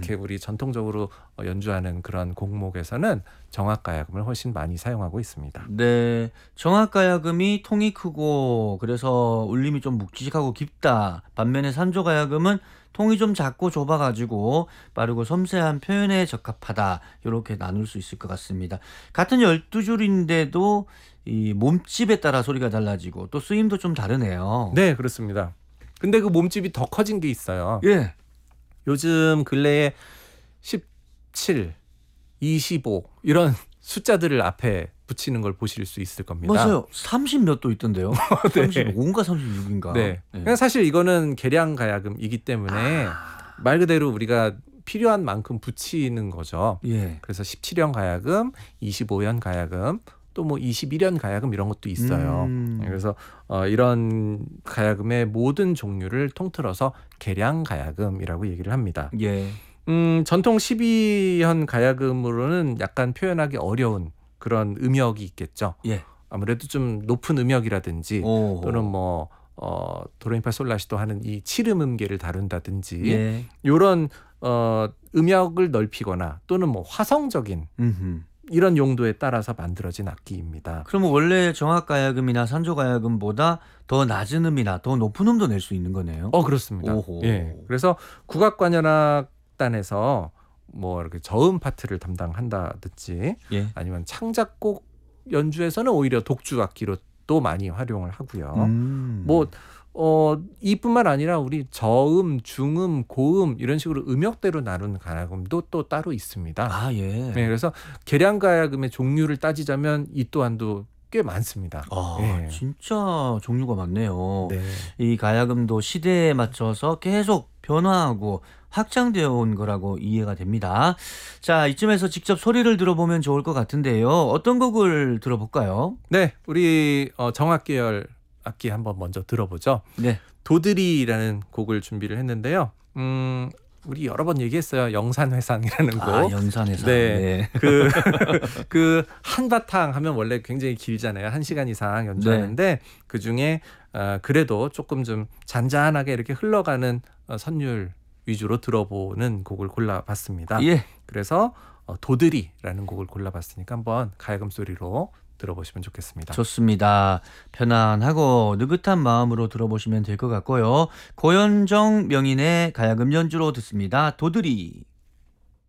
이렇게 우리 전통적으로 연주하는 그런 곡목에서는 정악가야금을 훨씬 많이 사용하고 있습니다. 네, 정악가야금이 통이 크고 그래서 울림이 좀 묵직하고 깊다. 반면에 산조가야금은 통이 좀 작고 좁아가지고 빠르고 섬세한 표현에 적합하다. 이렇게 나눌 수 있을 것 같습니다. 같은 12줄인데도 이 몸집에 따라 소리가 달라지고 또 쓰임도 좀 다르네요. 네, 그렇습니다. 근데 그 몸집이 더 커진 게 있어요. 예. 요즘 근래에 17, 25 이런 숫자들을 앞에 붙이는 걸 보실 수 있을 겁니다. 맞아요. 30 몇 도 있던데요. 네. 35인가 36인가. 네. 그냥 사실 이거는 계량 가야금이기 때문에 말 그대로 우리가 필요한 만큼 붙이는 거죠. 예. 그래서 17연 가야금, 25연 가야금, 또 뭐 21연 가야금 이런 것도 있어요. 그래서 이런 가야금의 모든 종류를 통틀어서 계량 가야금이라고 얘기를 합니다. 예. 전통 12현 가야금으로는 약간 표현하기 어려운 그런 음역이 있겠죠. 예. 아무래도 좀 높은 음역이라든지 오호. 또는 뭐 도레미파 솔라시도 하는 이 7음 음계를 다룬다든지 예. 이런 음역을 넓히거나 또는 뭐 화성적인 음흠. 이런 용도에 따라서 만들어진 악기입니다. 그러면 원래 정악가야금이나 산조가야금보다 더 낮은 음이나 더 높은 음도 낼 수 있는 거네요. 그렇습니다. 오호. 예. 그래서 국악관현악단에서 뭐 이렇게 저음 파트를 담당한다든지 예. 아니면 창작곡 연주에서는 오히려 독주 악기로 또 많이 활용을 하고요. 뭐 이뿐만 아니라 우리 저음, 중음, 고음 이런 식으로 음역대로 나눈 가야금도 또 따로 있습니다. 아, 예. 네, 그래서 계량 가야금의 종류를 따지자면 이 또한도 꽤 많습니다. 아, 예. 진짜 종류가 많네요. 네. 이 가야금도 시대에 맞춰서 계속 변화하고 확장되어 온 거라고 이해가 됩니다. 자, 이쯤에서 직접 소리를 들어보면 좋을 것 같은데요. 어떤 곡을 들어볼까요? 네, 우리 정악계열 악기 한번 먼저 들어보죠. 네. 도드리라는 곡을 준비를 했는데요. 우리 여러 번 얘기했어요. 영산회상이라는 곡. 아, 연산에서. 네. 그 한바탕 하면 원래 굉장히 길잖아요. 1시간 이상 연주하는데 그 중에 그래도 조금 좀 잔잔하게 이렇게 흘러가는 선율 위주로 들어보는 곡을 골라봤습니다. 예. 그래서 도드리라는 곡을 골라봤으니까 한번 가야금 소리로 들어보시면 좋겠습니다. 좋습니다. 편안하고 느긋한 마음으로 들어보시면 될 것 같고요. 고현정 명인의 가야금 연주로 듣습니다. 도드리.